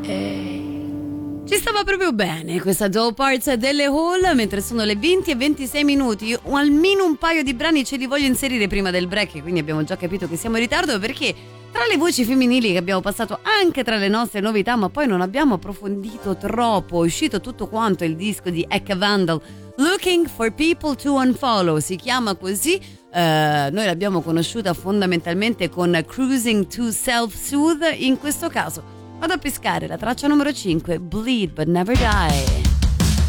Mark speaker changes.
Speaker 1: Ci stava proprio bene questa Doll Parts delle Hall, mentre sono le 20:26. Io almeno un paio di brani ce li voglio inserire prima del break, quindi abbiamo già capito che siamo in ritardo, perché tra le voci femminili che abbiamo passato anche tra le nostre novità, ma poi non abbiamo approfondito troppo, è uscito tutto quanto il disco di Eka Vandal, Looking for People to Unfollow, si chiama così. Noi l'abbiamo conosciuta fondamentalmente con Cruising to Self-Soothe. In questo caso vado a pescare la traccia numero 5, Bleed But Never Die.